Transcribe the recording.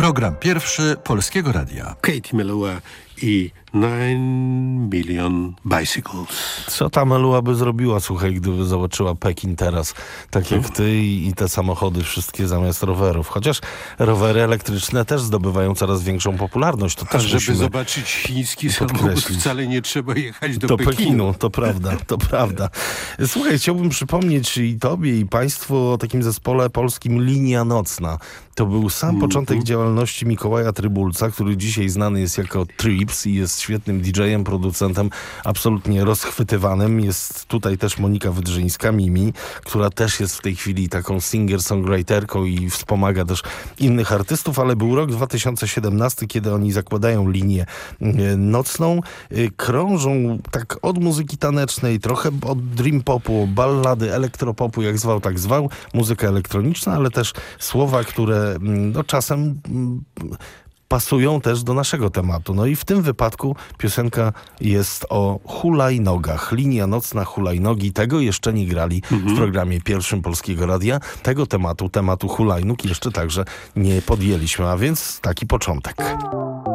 Program pierwszy Polskiego Radia. Katie Melua i 9 Million Bicycles. Co ta Melua by zrobiła, słuchaj, gdyby zobaczyła Pekin teraz, tak jak ty i te samochody wszystkie zamiast rowerów. Chociaż rowery elektryczne też zdobywają coraz większą popularność. To też żeby zobaczyć chiński samochód, wcale nie trzeba jechać do Pekinu. To prawda, to prawda. Słuchaj, chciałbym przypomnieć i tobie, i państwu o takim zespole polskim Linia Nocna. To był sam początek działalności Mikołaja Trybulca, który dzisiaj znany jest jako Trips i jest świetnym DJ-em, producentem, absolutnie rozchwytywanym. Jest tutaj też Monika Wydrzyńska, Mimi, która też jest w tej chwili taką singer-songwriterką i wspomaga też innych artystów, ale był rok 2017, kiedy oni zakładają linię nocną. Krążą tak od muzyki tanecznej, trochę od dream popu, ballady, elektropopu, jak zwał, tak zwał, muzyka elektroniczna, ale też słowa, które czasem pasują też do naszego tematu. No i w tym wypadku piosenka jest o hulajnogach. Linia nocna, hulajnogi. Tego jeszcze nie grali w programie pierwszym Polskiego Radia. Tego tematu hulajnóg jeszcze także nie podjęliśmy, a więc taki początek.